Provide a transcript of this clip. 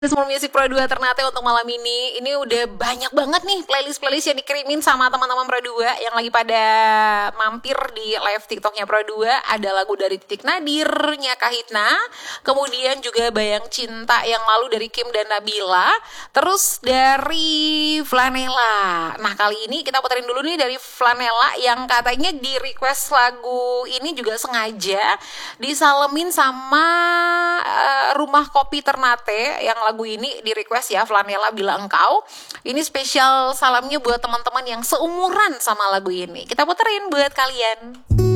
Small Music Pro 2 Ternate untuk malam ini. Ini udah banyak banget nih playlist yang dikirimin sama teman-teman Pro 2 yang lagi pada mampir di live TikToknya Pro 2. Ada lagu dari Titik Nadirnya Kahitna, kemudian juga Bayang Cinta yang lalu dari Kim dan Nabila, terus dari Flanela. Nah, kali ini kita puterin dulu nih dari Flanela yang katanya di request lagu ini juga sengaja disalemin sama Rumah Kopi Ternate. Yang lagu ini di request ya, Flanela Bila Engkau. Ini spesial salamnya buat teman-teman yang seumuran sama lagu ini. Kita puterin buat kalian.